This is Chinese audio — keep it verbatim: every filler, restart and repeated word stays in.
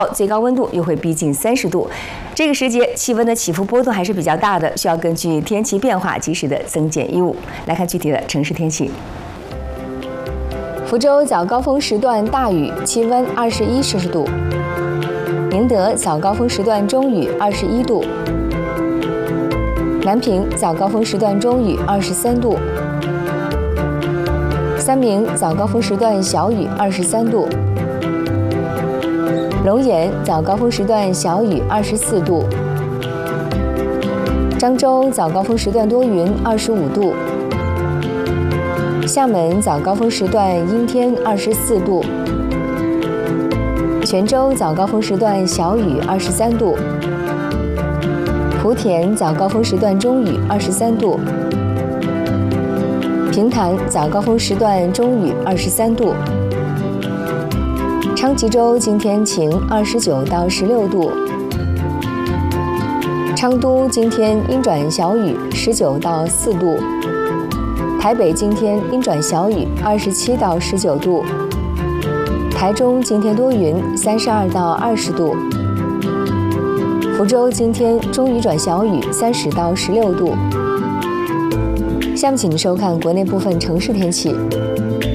最高温度又会逼近三十度。这个时节气温的起伏波动还是比较大的，需要根据天气变化及时的增减衣物。来看具体的城市天气。福州早高峰时段大雨，气温二十一摄氏度；宁德早高峰时段中雨，二十一度；南平早高峰时段中雨，二十三度；三明早高峰时段小雨，二十三度；龙岩早高峰时段小雨，二十四度；漳州早高峰时段多云，二十五度；厦门早高峰时段阴天，二十四度；泉州早高峰时段小雨，二十三度；莆田早高峰时段中雨，二十三度；平潭早高峰时段中雨，二十三度；昌吉州今天晴，二十九到十六度；昌都今天阴转小雨，十九到四度；台北今天阴转小雨，二十七到十九度；台中今天多云，三十二到二十度；福州今天中雨转小雨，三十到十六度。下面请收看国内部分城市天气。